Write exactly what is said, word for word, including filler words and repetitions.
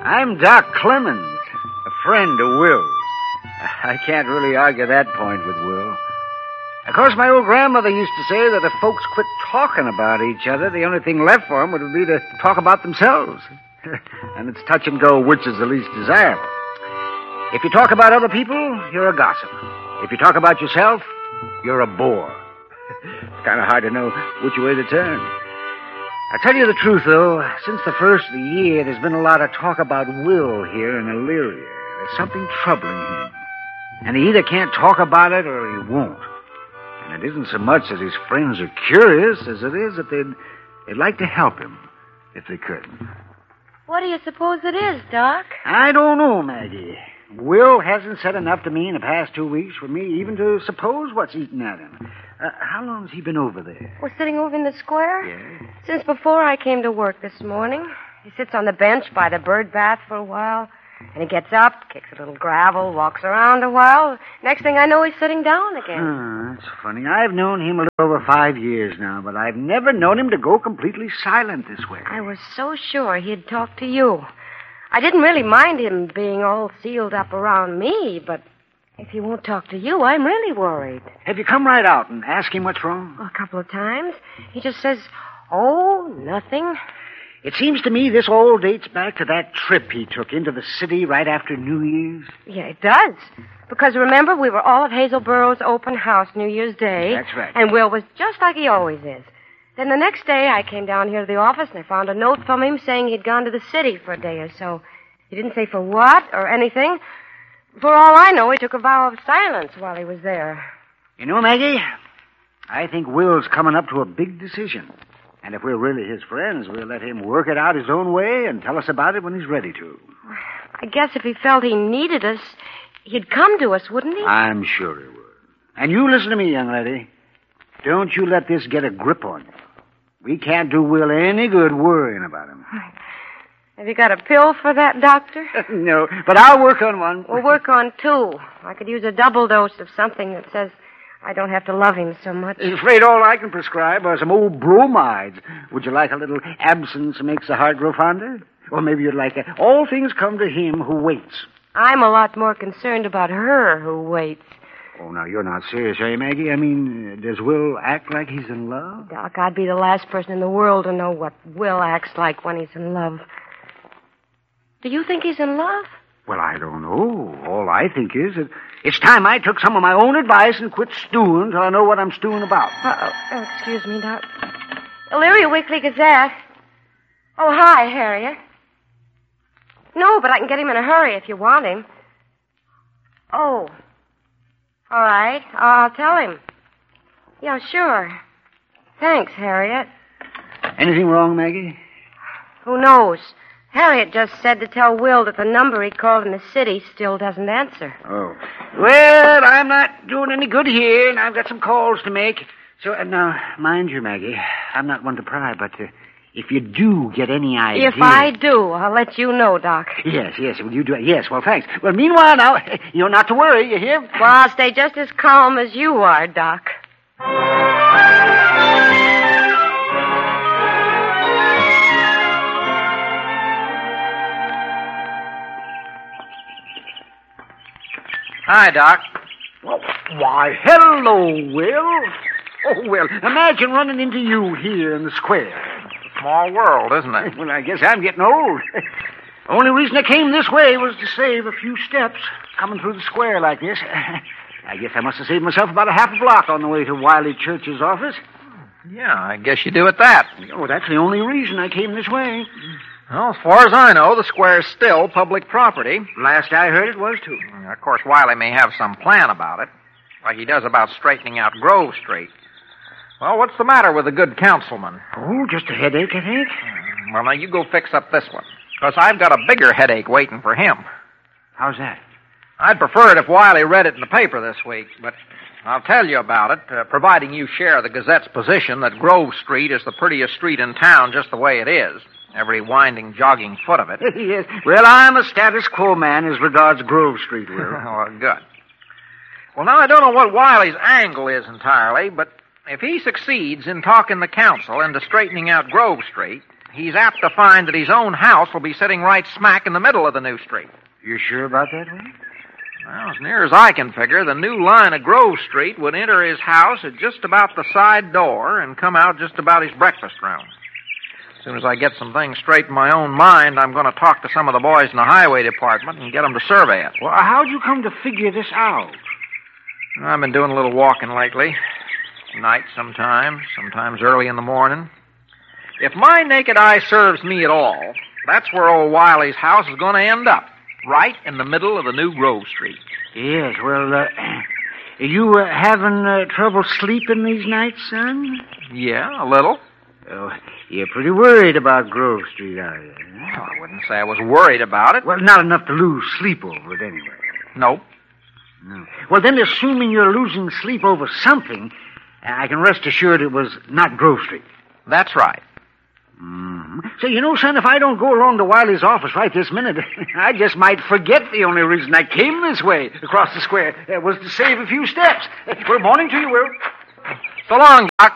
I'm Doc Clemens, a friend of Will's. I can't really argue that point with Will. Of course, my old grandmother used to say that if folks quit talking about each other, the only thing left for them would be to talk about themselves. And it's touch and go which is the least desirable. If you talk about other people, you're a gossip. If you talk about yourself, you're a bore. It's kind of hard to know which way to turn. I tell you the truth, though, since the first of the year, there's been a lot of talk about Will here in Elyria. There's something troubling him. And he either can't talk about it or he won't. And it isn't so much that his friends are curious as it is that they'd, they'd like to help him if they could. What do you suppose it is, Doc? I don't know, Maggie. Will hasn't said enough to me in the past two weeks for me even to suppose what's eating at him. Uh, how long has he been over there? We're sitting over in the square? Yeah. Since before I came to work this morning. He sits on the bench by the bird bath for a while. And he gets up, kicks a little gravel, walks around a while. Next thing I know, he's sitting down again. Oh, that's funny. I've known him a little over five years now, but I've never known him to go completely silent this way. I was so sure he'd talk to you. I didn't really mind him being all sealed up around me, but if he won't talk to you, I'm really worried. Have you come right out and asked him what's wrong? Well, a couple of times. He just says, oh, nothing. It seems to me this all dates back to that trip he took into the city right after New Year's. Yeah, it does. Because remember, we were all at Hazel Burroughs' open house New Year's Day. That's right. And Will was just like he always is. Then the next day, I came down here to the office and I found a note from him saying he'd gone to the city for a day or so. He didn't say for what or anything. For all I know, he took a vow of silence while he was there. You know, Maggie, I think Will's coming up to a big decision. And if we're really his friends, we'll let him work it out his own way and tell us about it when he's ready to. I guess if he felt he needed us, he'd come to us, wouldn't he? I'm sure he would. And you listen to me, young lady. Don't you let this get a grip on you. We can't do Will any good worrying about him. Have you got a pill for that, Doctor? No, but I'll work on one. We'll work on two. I could use a double dose of something that says I don't have to love him so much. I'm afraid all I can prescribe are some old bromides. Would you like a little absence makes the heart grow fonder? Or maybe you'd like a, all things come to him who waits. I'm a lot more concerned about her who waits. Oh, now, you're not serious, are you, Maggie? I mean, does Will act like he's in love? Doc, I'd be the last person in the world to know what Will acts like when he's in love. Do you think he's in love? Well, I don't know. All I think is that it's time I took some of my own advice and quit stewing till I know what I'm stewing about. Uh-oh. Oh, excuse me, Doc. Elyria Weekly Gazette. Oh, hi, Harriet. No, but I can get him in a hurry if you want him. Oh. All right. I'll tell him. Yeah, sure. Thanks, Harriet. Anything wrong, Maggie? Who knows? Harriet just said to tell Will that the number he called in the city still doesn't answer. Oh. Well, I'm not doing any good here, and I've got some calls to make. So, uh, now, mind you, Maggie, I'm not one to pry, but uh, if you do get any idea... If I do, I'll let you know, Doc. Yes, yes, will you do it? Yes, well, thanks. Well, meanwhile, now, you're not to worry, you hear? Well, I'll stay just as calm as you are, Doc. Hi, Doc. Well, why, hello, Will. Oh, well, imagine running into you here in the square. Small world, isn't it? Well, I guess I'm getting old. Only reason I came this way was to save a few steps coming through the square like this. I guess I must have saved myself about a half a block on the way to Wiley Church's office. Yeah, I guess you do at that. Oh, that's the only reason I came this way. Well, as far as I know, the square's still public property. Last I heard it was, too. Of course, Wiley may have some plan about it, like he does about straightening out Grove Street. Well, what's the matter with the good councilman? Oh, just a headache, I think. Well, now, you go fix up this one, because I've got a bigger headache waiting for him. How's that? I'd prefer it if Wiley read it in the paper this week, but I'll tell you about it, uh, providing you share the Gazette's position that Grove Street is the prettiest street in town just the way it is. Every winding, jogging foot of it. Yes. Well, I'm a status quo man as regards Grove Street, Will. Well, good. Well, now, I don't know what Wiley's angle is entirely, but if he succeeds in talking the council into straightening out Grove Street, he's apt to find that his own house will be sitting right smack in the middle of the new street. You sure about that, Will? Well, as near as I can figure, the new line of Grove Street would enter his house at just about the side door and come out just about his breakfast room. As soon as I get some things straight in my own mind, I'm going to talk to some of the boys in the highway department and get them to survey it. Well, how'd you come to figure this out? I've been doing a little walking lately. Night sometimes, sometimes early in the morning. If my naked eye serves me at all, that's where old Wiley's house is going to end up. Right in the middle of the new Grove Street. Yes, well, uh, are you uh, having uh, trouble sleeping these nights, son? Yeah, a little. Oh, you're pretty worried about Grove Street, are you? Well, I wouldn't say I was worried about it. Well, not enough to lose sleep over it anyway. Nope. No. Well, then, assuming you're losing sleep over something, I can rest assured it was not Grove Street. That's right. Mm-hmm. So, you know, son, if I don't go along to Wiley's office right this minute, I just might forget the only reason I came this way across the square uh, was to save a few steps. Uh, well, morning to you, Will. So long, Doc.